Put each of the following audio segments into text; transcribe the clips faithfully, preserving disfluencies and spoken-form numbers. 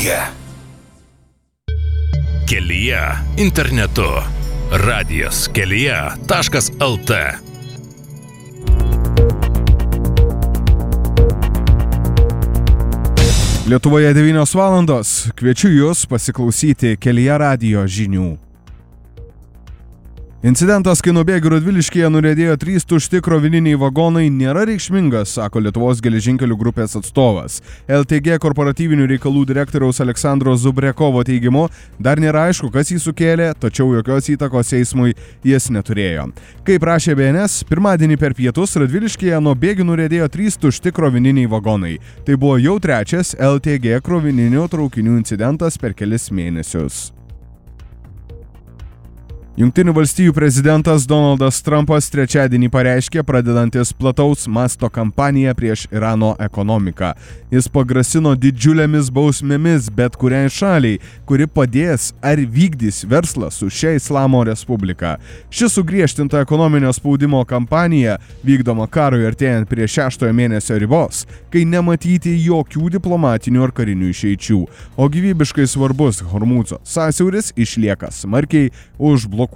Kelyje. Kelyje internetu. Radijas kelyje taškas lt. Lietuvoje devynios valandos. Kviečiu Jūs pasiklausyti Kelyje radijo žinių. Incidentas, kai nuo bėgių Radviliškyje nuriedėjo trys tušti krovininiai vagonai, nėra reikšmingas, sako Lietuvos geležinkelių grupės atstovas. L T G korporatyvinių reikalų direktoriaus Aleksandro Zubrekovo teigimu, dar nėra aišku, kas jį sukėlė, tačiau jokios įtakos eismui jis neturėjo. Kaip rašė B N S, pirmadienį per pietus Radviliškyje nuo bėgių nuriedėjo trys tušti krovininiai vagonai. Tai buvo jau trečias L T G krovininių traukinių incidentas per kelis mėnesius. Jungtinių valstijų prezidentas Donaldas Trumpas trečiadienį pareiškė, pradedantis plataus masto kampaniją prieš Irano ekonomiką. Jis pagrasino didžiulėmis bausmėmis bet kuriai šaliai, kuri padės ar vykdys verslą su šia Islamo Respublika. Ši sugriežtinta ekonominio spaudimo kampanija vykdoma karui artėjant prie šeštojo mėnesio ribos, kai nematyti jokių diplomatinių ar karinių išeičių, o gyvybiškai svarbus Hormūzo sąsiauris išlieka smarkiai užblokuotas.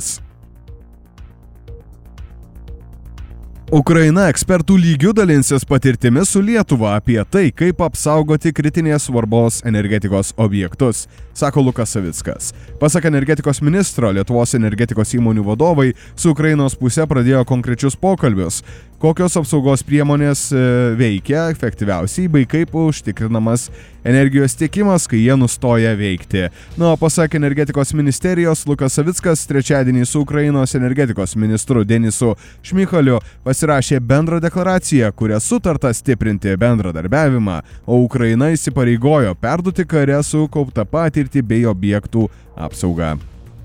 Ukraina ekspertų lygių dalinsis patirtimi su Lietuva apie tai, kaip apsaugoti kritinės svarbos energetikos objektus, sako Lukas Savickas. Pasak energetikos ministro, Lietuvos energetikos įmonių vadovai su Ukrainos puse pradėjo konkrečius pokalbius, kokios apsaugos priemonės veikia efektyviausiai bei kaip užtikrinamas energijos tiekimas, kai jie nustoja veikti. Na, o pasak energetikos ministerijos, Lukas Savickas trečiadienį su Ukrainos energetikos ministru Denisu Šmychaliu pasirašė bendrą deklaraciją, kuria sutarta stiprinti bendradarbiavimą, o Ukraina įsipareigojo perduoti kare sukauptą patirtį bei objektų apsaugą.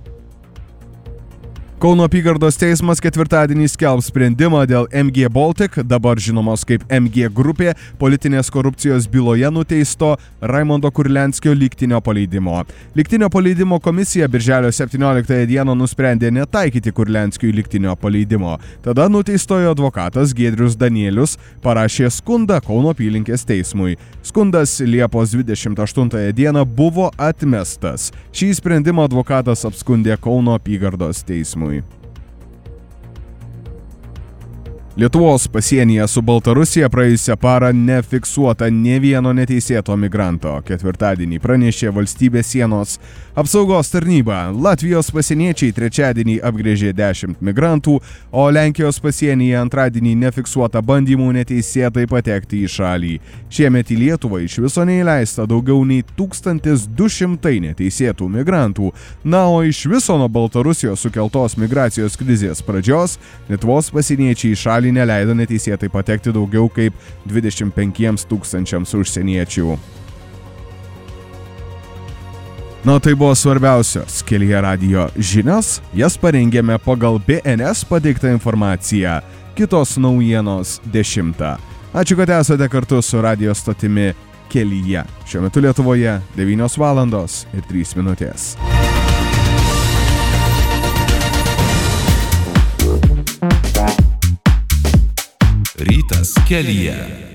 Kauno apygardos teismas ketvirtadienį skelbs sprendimą dėl M G Baltic, dabar žinomos kaip M G grupė, politinės korupcijos byloje nuteisto Raimondo Kurlianskio lygtinio paleidimo. Lygtinio paleidimo komisija birželio septynioliktąją dieną nusprendė netaikyti Kurlianskiui lygtinio paleidimo. Tada nuteistojo advokatas Giedrius Danielius parašė skundą Kauno apylinkės teismui. Skundas Liepos dvidešimt aštuntąją dieną buvo atmestas. Šį sprendimą advokatas apskundė Kauno apygardos teismui. Lietuvos pasienyje su Baltarusija praėjusią parą nefiksuota nė vieno neteisėto migranto. Ketvirtadienį pranešė valstybės sienos apsaugos tarnyba. Latvijos pasieniečiai trečiadienį apgręžė dešimt migrantų, o Lenkijos pasienyje antradienį nefiksuota bandymų neteisėtai patekti į šalį. Šiemet į Lietuvą iš viso neįleista daugiau nei tūkstantis du šimtai neteisėtų migrantų. Na, o iš viso nuo Baltarusijos sukeltos migracijos krizės pradžios Lietuvos pasieniečiai į šalį neleido neteisėtai patekti daugiau kaip dvidešimt penkiems tūkstančiams užsieniečių. Na, tai buvo svarbiausios Kelyje radijo žinios, jas parengėme pagal B N S pateiktą informaciją. Kitos naujienos dešimtą. Ačiū, kad esate kartu su radijo stotimi Kelyje. Šiuo metu Lietuvoje devynios valandos ir trys minutės. Rytas kelyje.